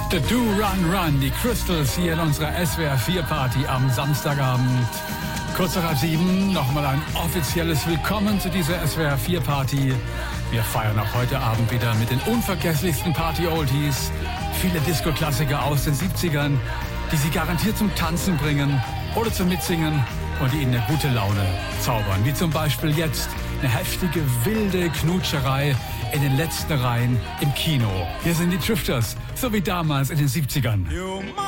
The Do Run Run, die Crystals hier in unserer SWR 4 Party am Samstagabend. Kurz nach 7, nochmal ein offizielles Willkommen zu dieser SWR 4 Party. Wir feiern auch heute Abend wieder mit den unvergesslichsten Party-Oldies. Viele Disco-Klassiker aus den 70ern, die Sie garantiert zum Tanzen bringen oder zum Mitsingen und die Ihnen eine gute Laune zaubern. Wie zum Beispiel jetzt eine heftige, wilde Knutscherei in den letzten Reihen im Kino. Hier sind die Drifters, so wie damals in den 70ern.